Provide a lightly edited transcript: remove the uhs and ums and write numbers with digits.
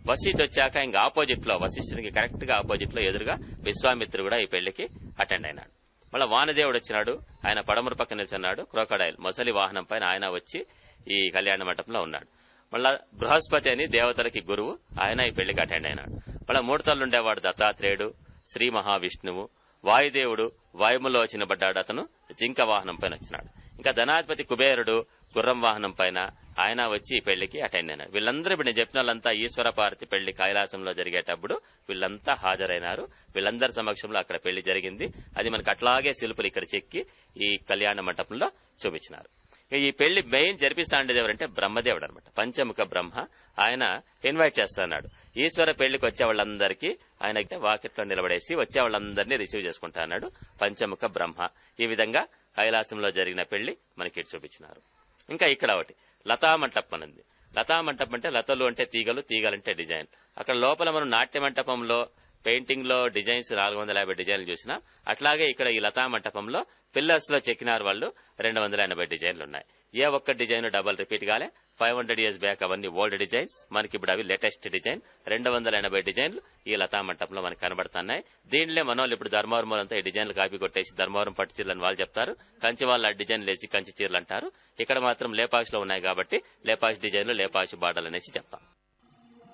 వశిష్ఠుడు వచ్చాక ఇంకా ఆపోజిట్ లో వశిష్ఠునికి కరెక్ట్ గా ఆపోజిట్ లో ఎదురుగా విశ్వామిత్రుడు కూడా ఈ పెళ్లికి అటెండ్ అయినాడు. మళ్ళా వానదేవుడు వచ్చినాడు, ఆయన పడమర పక్క నిల్చున్నాడు. క్రోకడైల్ మొసలి వాహనం పైన ఆయన వచ్చి ఈ కళ్యాణ మండపంలో ఉన్నాడు. మళ్ళా బృహస్పతి అని దేవతలకి గురువు, ఆయన ఈ పెళ్లికి అటెండ్ అయినాడు. మళ్ళా మూడతలు ఉండేవాడు దత్తాత్రేయుడు, శ్రీ మహావిష్ణువు, వాయుదేవుడు వాయుములో చిన్నబడ్డాడు, అతను జింక వాహనం పైన వచ్చినాడు. ఇంకా ధనాధిపతి కుబేరుడు గుర్రం వాహనం పైన ఆయన వచ్చి ఈ పెళ్లికి అటెండ్ అయినారు. వీళ్ళందరూ ఇప్పుడు నేను చెప్పిన వాళ్ళంతా ఈశ్వర పార్వతి పెళ్లి కైలాసంలో జరిగేటప్పుడు వీళ్ళంతా హాజరైనారు. వీళ్ళందరి సమక్షంలో అక్కడ పెళ్లి జరిగింది. అది మనకి అట్లాగే శిల్పులు ఇక్కడ చెక్కి ఈ కళ్యాణ మంటపంలో చూపించినారు. ఈ పెళ్లి మెయిన్ జరిపిస్తా ఉండేది ఎవరంటే బ్రహ్మదేవుడు అనమాట. పంచముఖ బ్రహ్మ ఆయన ఇన్వైట్ చేస్తున్నాడు. ఈశ్వర పెళ్లికి వచ్చే వాళ్ళందరికీ ఆయన వాకిట్లో నిలబడేసి వచ్చే వాళ్ళందరినీ రిసీవ్ చేసుకుంటా అన్నాడు పంచముఖ బ్రహ్మ. ఈ విధంగా కైలాసంలో జరిగిన పెళ్లి మనకి ఇటు చూపించినారు. ఇంకా ఇక్కడ ఒకటి లతా మంటపం ఉంది. లతా మంటపం అంటే లతలు అంటే తీగలు, తీగలంటే డిజైన్. అక్కడ లోపల మనం నాట్య మంటపంలో పెయింటింగ్ లో డిజైన్స్ 450 డిజైన్లు చూసినా, అట్లాగే ఇక్కడ ఈ లతా మంటపంలో పిల్లర్స్ లో చెక్కినారు వాళ్ళు 280 డిజైన్లు ఉన్నాయి. ఏ ఒక్క డిజైన్ డబల్ రిపీట్ కాలే. 500 ఇయర్స్ బ్యాక్ అవన్నీ ఓల్డ్ డిజైన్స్, మనకి ఇప్పుడు అవి లేటెస్ట్ డిజైన్. 280 డిజైన్లు ఈ లతా మంటపంలో మనకు కనబడుతున్నాయి. దీనిలో మనోళ్ళు ఇప్పుడు ధర్మవరం అంతా ఈ డిజైన్లు కాపీ కొట్టేసి ధర్మవరం పట్టు చీరలు అని వాళ్ళు చెప్తారు, కంచి వాళ్ళు ఆ డిజైన్లు వేసి కంచి చీరలు అంటారు. ఇక్కడ మాత్రం లేపాక్షిలో ఉన్నాయి కాబట్టి లేపాక్షి డిజైన్లు లేపాక్షి బార్డర్లు అనేసి చెప్తాం.